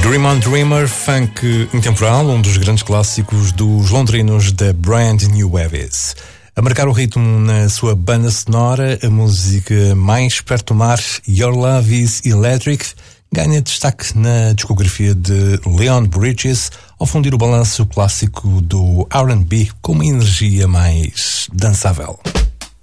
Dream on Dreamer, funk intemporal, um dos grandes clássicos dos londrinos da Brand New Waves. A marcar o ritmo na sua banda sonora, a música Mais Perto do Mar, Your Love is Electric, ganha destaque na discografia de Leon Bridges, ao fundir o balanço clássico do R&B com uma energia mais dançável.